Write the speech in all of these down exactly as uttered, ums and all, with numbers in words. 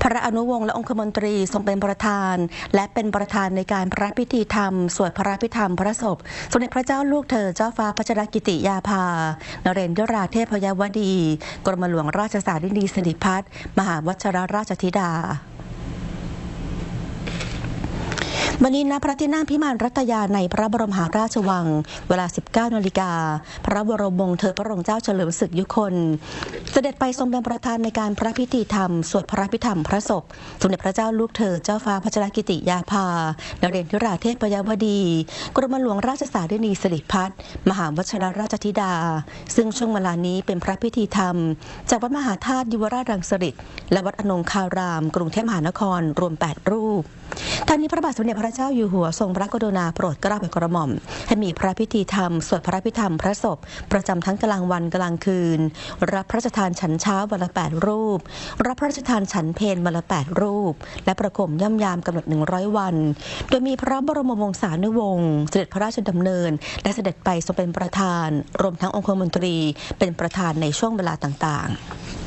พระอนุวงศ์และองคมนตรีทรงเป็นประธานและเป็นประธานในการพระพิธีธรรมสวดพระพิธรรมพระศพสมเด็จพระเจ้าลูกเธอเจ้าฟ้าพัชรกิติยาภานเรนทราเทพยวดีกรมหลวงราชสารินีสิริพัฒน์มหาวชิรราชธิดาวันนี้ณพระที่นั่งพิมานรัตยาในพระบรมมหาราชวังเวลา สิบเก้านาฬิกาพระบรมวงศ์เธอพระองค์เจ้าเฉลิมศึกยุคนเสด็จไปทรงเป็นประธานในการพระพิธีธรรมสวดพระพิธรรมพระศพสมเด็จพระเจ้าลูกเธอเจ้าฟ้าพัชรกิติยาภานเรนทราเทพยวดีกรมหลวงราชสารินีสิริพัฒน์มหาวชิรราชธิดาซึ่งช่วงเวลานี้เป็นพระพิธีธรรมจากวัดมหาธาตุยุวราชรังสฤษฎ์และวัดอนงคารามกรุงเทพมหานครรวมแปดรูปทางนี้พระบาทสมเด็จพระเจ้าอยู่หัวทรงพระกรุณาโปรดเกล้าโปรดกระหม่อมให้มีพระพิธีธรรมสวดพระพิธรรมพระศพประจำทั้งกลางวันกลางคืนรับพระราชทานฉันเช้าวันละแปดรูปรับพระราชทานฉันเพลวันละแปดรูปและประกมย่ำยามกำหนดหนึ่งร้อยวันโดยมีพระบรมวงศานุวงศ์เสด็จพระราชดำเนินและเสด็จไปทรงเป็นประธานรวมทั้งองคมนตรีเป็นประธานในช่วงเวลาต่างๆ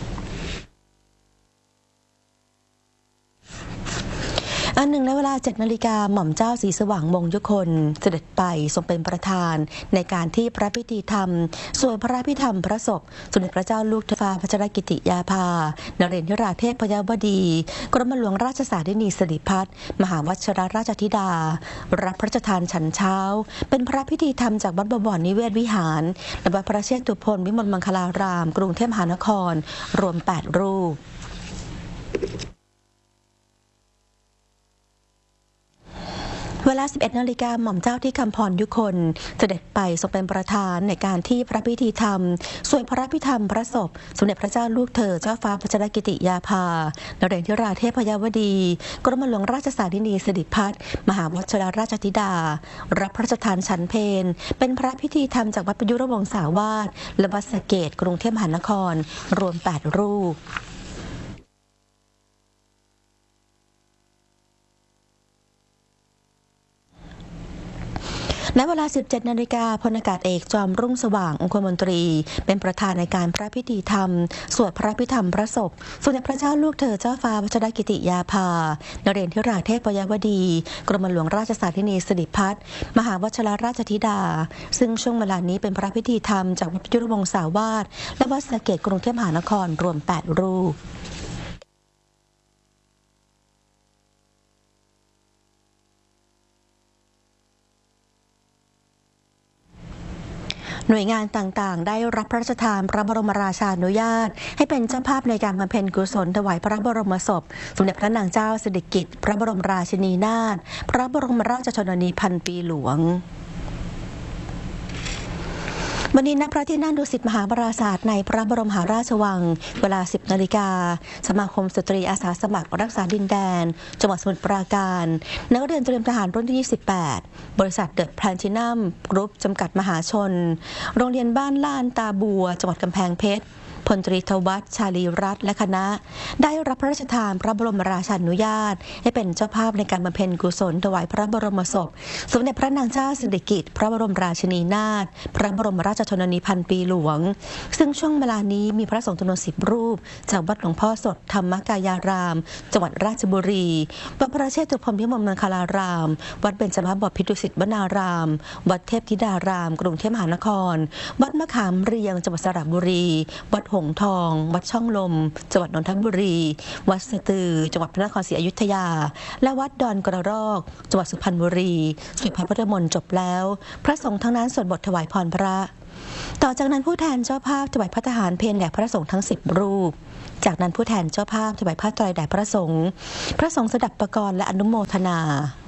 อันหนึ่งในเวลา เจ็ดนาฬิกาหม่อมเจ้าศรีสว่างมงคลยุคนเสด็จไปทรงเป็นประธานในการที่พระพิธีธรรมสวดพระพิธรรมพระศพสมเด็จพระเจ้าลูกเธอฟ้าพัชรกิติยาภานเรนทราเทพยวดีกรมหลวงราชสารินีสิริพัฒน์มหาวชิรราชธิดารับพระราชทานฉันเช้าเป็นพระพิธีธรรมจากวัดบวรนิเวศวิหารและวัดพระเชตุพนวิมลมังคลารามกรุงเทพมหานครรวมแปดรูปเวลา สิบเอ็ดนาฬิกาหม่อมเจ้าที่คำพรยุคนเสด็จไปทรงเป็นประธานในการที่พระพิธีธรรมสวดพระพิธรรมพระศพสมเด็จพระเจ้าลูกเธอเจ้าฟ้าพัชรกิติยาภานเรนทราเทพยวดีกรมหลวงราชสารินีสิริพัฒน์มหาวชิรราชธิดารับพระราชทานฉันเพลเป็นพระพิธีธรรมจากวัดประยุรวงศาวาสและวัดสะเกษกรุงเทพมหานครรวมแปดรูปในเวลา สิบเจ็ดนาฬิกาพลอากาศเอกจอมรุ่งสว่างองคมนตรีเป็นประธานในการพระพิธีธรรมสวดพระพิธรรมพระศพสมเด็จพระเจ้าลูกเธอเจ้าฟ้าพัชรกิติยาภานเรนทราเทพยวดีกรมหลวงราชสารินีสิริพัฒน์มหาวชิรราชธิดาซึ่งช่วงเวลานี้เป็นพระพิธีธรรมจากวัดประยุรวงศาวาสและวัดสะเกษกรุงเทพมหานครรวมแปดรูปหน่วยงานต่างๆได้รับพระราชทานพระบรมราชานุญาตให้เป็นเจ้าภาพในการบำเพ็ญกุศลถวายพระบรมศพสมเด็จพระนางเจ้าสิริกิติ์พระบรมราชินีนาถพระบรมราชชนนีพันปีหลวงวันนี้ณพระที่นั่งดุสิตมหาปราสาทในพระบรมมหาราชวังเวลา สิบนาฬิกาสมาคมสตรีอาสาสมัครรักษาดินแดนจังหวัดสมุทรปราการนักเรียนเตรียมทหารรุ่นที่ยี่สิบแปดบริษัทเดอะแพลนทินัมกรุ๊ปจำกัดมหาชนโรงเรียนบ้านล้านตาบัวจังหวัดกำแพงเพชรพลตรีทวัฒน์ชาลีรัตน์และคณะได้รับพระราชทานพระบรมราชานุญาตให้เป็นเจ้าภาพในการบำเพ็ญกุศลถวายพระบรมศพสมเด็จพระนางเจ้าสิริกิติ์พระบรมราชินีนาถพระบรมราชชนนีพันปีหลวงซึ่งช่วงเวลานี้มีพระสงฆ์จำนวนสิบรูปจากวัดหลวงพ่อสดธรรมกายารามจังหวัดราชบุรีวัดพระเชตุพนวิมลมังคลารามวัดเบญจมบพิตรดุสิตวนารามวัดเทพธิดารามกรุงเทพมหานครวัดมะขามเรียงจังหวัดสระบุรีวัดหงส์ทองวัดช่องลมจังหวัดนนทบุรีวัดสะตือจังหวัดพระนครศรีอยุธยาและวัดดอนกระรอกจังหวัดสุพรรณบุรีสวดพระพุทธมนต์จบแล้วพระสงฆ์ทั้งนั้นสวดบทถวายพรพระต่อจากนั้นผู้แทนเจ้าภาพถวายพระทหารเพลแด่พระสงฆ์ทั้งสิบรูปจากนั้นผู้แทนเจ้าภาพถวายผ้าไตรแด่พระสงฆ์พระสงฆ์สดับประกรณ์และอนุโมทนา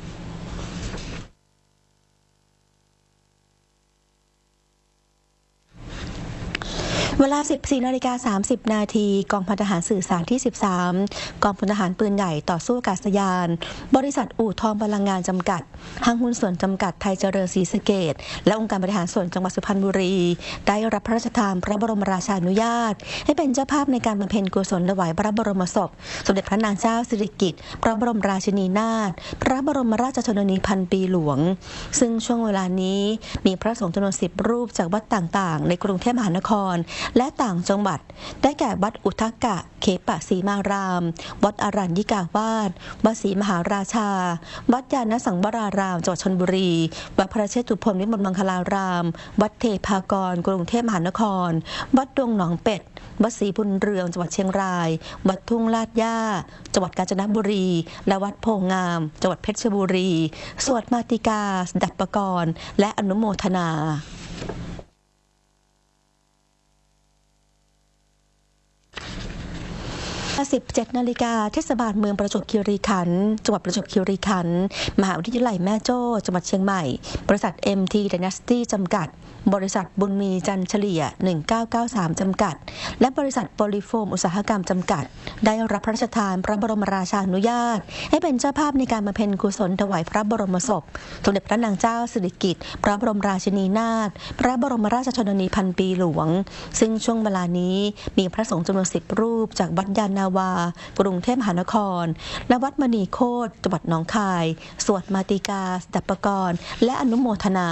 เวลา สิบสี่นาฬิกาสามสิบนาทีกองพันทหารสื่อสารที่สิบสามกองพลทหารปืนใหญ่ต่อสู้อากาศยานบริษัทอู่ทองพลังงานจำกัดห้างหุ้นส่วนจำกัดไทยเจริญศรีสะเกษและองค์การบริหารส่วนจังหวัดสุพรรณบุรีได้รับพระราชทานพระบรมราชานุญาตให้เป็นเจ้าภาพในการบำเพ็ญกุศลถวายพระบรมศพสมเด็จพระนางเจ้าสิริกิติ์พระบรมราชินีนาถพระบรมราชชนนีพันปีหลวงซึ่งช่วงเวลานี้มีพระสงฆ์จำนวนสิบรูปจากวัดต่างๆในกรุงเทพมหานครและต่างจังหวัดได้แก่วัดอุทกะเขปสีมาราม วัดอรัญญิกาวาสวัดศรีมหาราชา วัดญาณสังวรารามจังหวัดชลบุรีวัดพระเชตุพนวิมลมังคลารามวัดเทพากรกรุงเทพมหานครวัดดงหนองเป็ดวัดศรีบุญเรืองจังหวัดเชียงรายวัดทุ่งลาดย่าจังหวัดกาญจนบุรีและวัดโพงามจังหวัดเพชรบุรีสวดมาติกาดับปกรณ์และอนุโมทนาสิบเจ็ดนาฬิกาเทศบาลเมืองประจวบคีรีขันธ์จังหวัดประจวบคีรีขันธ์มหาวิทยาลัยแม่โจ้จังหวัดเชียงใหม่บริษัท เอ็ม ที Dynasty จำกัดบริษัทบุญมีจันเฉลี่ยหนึ่งเก้าเก้าสามจำกัดและบริษัทโพลิโฟมอุตสาหกรรมจำกัดได้รับพระราชทานพระบรมราชานุญาตให้เป็นเจ้าภาพในการบำเพ็ญกุศลถวายพระบรมศพสมเด็จพระนางเจ้าสิริกิติ์พระบรมราชินีนาถพระบรมราชชนนีพันปีหลวงซึ่งช่วงเวลานี้มีพระสงฆ์จำนวนสิบรูปจากวัดยานนาวากรุงเทพมหานครและวัดมณีโคตรจังหวัดหนองคายสวดมาติกาดับปกรณ์และอนุโมทนา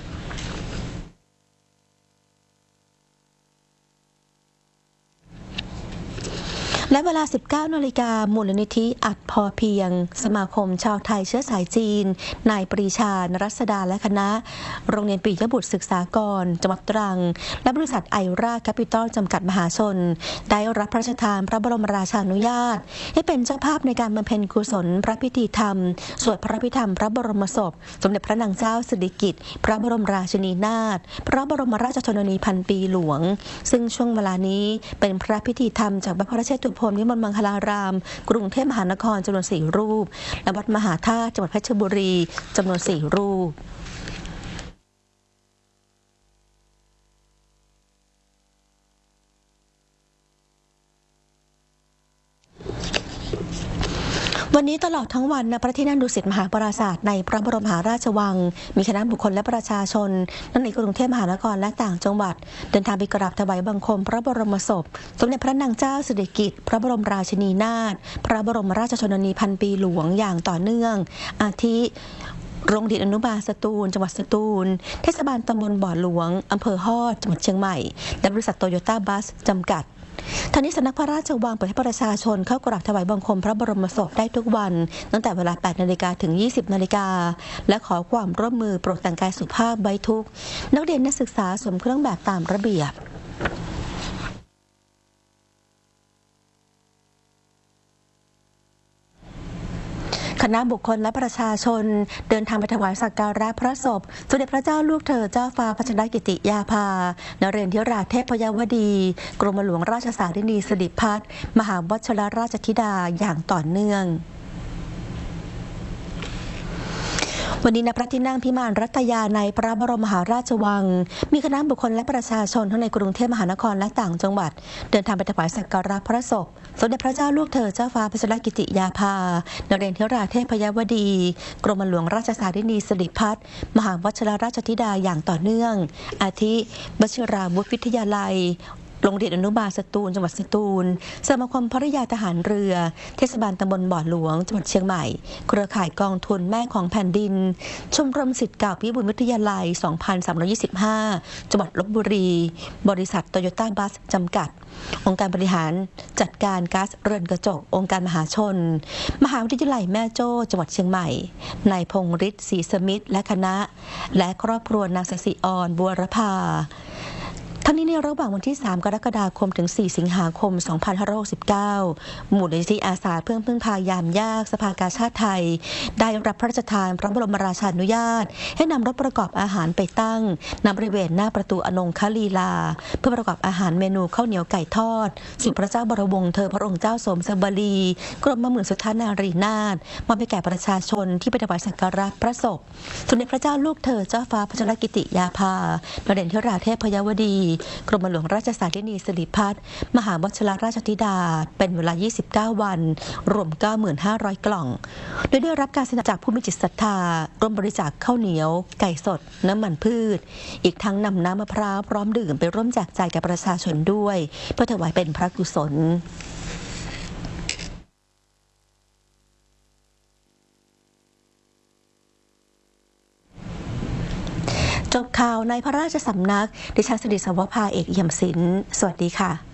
และเวลา สิบเก้านาฬิกามูลนิธิอัดพอเพียงสมาคมชาวไทยเชื้อสายจีนนายปรีชานรัศดาและคณะโรงเรียนปิยบุตรศึกษากรจังหวัดตรังและบริษัทไอราแคปิตอลจำกัดมหาชนได้รับพระราชทานพระบรมราชานุญาตให้เป็นเจ้าภาพในการบำเพ็ญกุศลพระพิธีธรรมสวดพระพิธรรมพระบรมศพสมเด็จพระนางเจ้าสิริกิติ์พระบรมราชินีนาถพระบรมราชชนนีพันปีหลวงซึ่งช่วงเวลานี้เป็นพระพิธีธรรมจากพระราชตุพนวิมลมังคลารามกรุงเทพมหานครจำนวนสี่รูปและวัดมหาธาตุจังหวัดเพชรบุรีจำนวนสี่รูปวันนี้ตลอดทั้งวันณพระที่นั่งดุสิตมหาปราสาทในพระบรมมหาราชวังมีคณะบุคคลและประชาชนทั้งในกรุงเทพมหานครและต่างจังหวัดเดินทางไปกราบถวายบังคมพระบรมศพสมเด็จพระนางเจ้าสิริกิติ์พระบรมราชินีนาถพระบรมราชชนนีพันปีหลวงอย่างต่อเนื่องอาทิโรงเรียนอนุบาลสตูลจังหวัดสตูลเทศบาลตำบลบ่อหลวงอำเภอฮอดจังหวัดเชียงใหม่และบริษัทโตโยต้าบัสจำกัดทางนี้สำนักพระราชวังเปิดให้ประชาชนเข้ากราบถวายบังคมพระบรมศพได้ทุกวันตั้งแต่เวลา แปดนาฬิกา ถึง ยี่สิบนาฬิกาและขอความร่วมมือโปรดแต่งกายสุภาพไว้ทุกนักเรียนนักศึกษาสวมเครื่องแบบตามระเบียบคณะบุคคลและประชาชนเดินทางไปถวายสักการะพระศพสมเด็จพระเจ้าลูกเธอเจ้าฟ้าพัชรกิติยาภานเรศธิราชเทพยวดีกรมหลวงราชสารินีสิริพัฒน์มหาวชิรราชธิดาอย่างต่อเนื่องวันนี้ณพระที่นั่งพิมานรัตยาในพระบรมมหาราชวังมีคณะบุคคลและประชาชนทั้งในกรุงเทพมหานครและต่างจังหวัดเดินทางไปถวายสักการะพระศพสมเด็จพระเจ้าลูกเธอเจ้าฟ้าพัชรกิติยาภานเรศธิราชเทพยวดีกรมหลวงราชสารินีสิริพัฒน์มหาวชิรราชธิดาอย่างต่อเนื่องอาทิวชิราวุธวิทยาลัยโรงเรียนอนุบาลสตูลจังหวัดสตูลสมาคมภริยาทหารเรือเทศบาลตำบลบ่อหลวงจังหวัดเชียงใหม่เครือข่ายกองทุนแม่ของแผ่นดินชมรมศิษย์เก่าพิบูลวิทยาลัย สองพันสามร้อยยี่สิบห้า จังหวัดลพบุรีบริษัทโตโยต้าบัสจำกัดองค์การบริหารจัดการก๊าซเรือนกระจกองค์การมหาชนมหาวิทยาลัยแม่โจ้จังหวัดเชียงใหม่นายพงษ์ฤทธิ์ศรีสมิทธิ์และคณะและครอบครัวนางสศิอรบัวรภาทั้งนี้ในระหว่างวันที่สามกรกฎาคมถึงสี่สิงหาคมสองพันห้าร้อยหกสิบเก้ามูลนิธิอาสาเพื่อพึ่งพายามยากสภากาชาดไทยได้รับพระราชทานพระบรมราชานุญาตให้นำรถประกอบอาหารไปตั้งณบริเวณหน้าประตูอนงคลีลาเพื่อประกอบอาหารเมนูข้าวเหนียวไก่ทอดสุพระเจ้าบรมวงศ์เธอพระองค์เจ้าสมสบลีกรมหมื่นสุทธานารีนาถมอบให้แก่ประชาชนที่ไปถวายสักการะพระศพสมเด็จพระเจ้าลูกเธอเจ้าฟ้าพัชรกิติยาภานเรศธิราชเทพยวดีกรมหลวงราชสารินีสิริพัฒน์มหาวชิรราชธิดาเป็นเวลายี่สิบเก้าวันรวม เก้าพันห้าร้อย กล่องโดยได้รับการสนับสนุนจากผู้มีจิตศรัทธาร่วมบริจาคข้าวเหนียวไก่สดน้ำมันพืชอีกทั้งนำน้ำมะพร้าวพร้อมดื่มไปร่วมแจกจ่ายกับประชาชนด้วยเพื่อถวายเป็นพระกุศลจบข่าวในพระราชสำนักดิฉันสิริสวภาเอกเอี่ยมศิลป์สวัสดีค่ะ